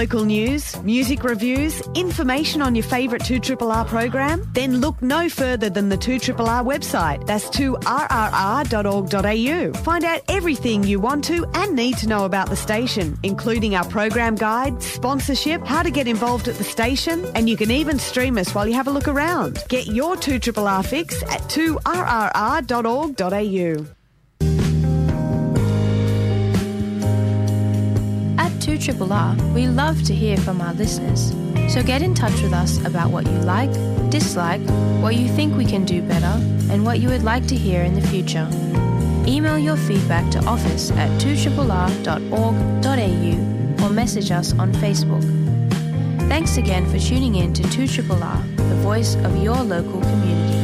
local news, music reviews, information on your favourite 2RRR program? Then look no further than the 2RRR website. That's 2rrr.org.au. Find out everything you want to and need to know about the station, including our program guide, sponsorship, how to get involved at the station, and you can even stream us while you have a look around. Get your 2RRR fix at 2rrr.org.au. At 2RRR, we love to hear from our listeners. So get in touch with us about what you like, dislike, what you think we can do better, and what you would like to hear in the future. Email your feedback to office@2rrr.org.au or message us on Facebook. Thanks again for tuning in to 2RRR, the voice of your local community.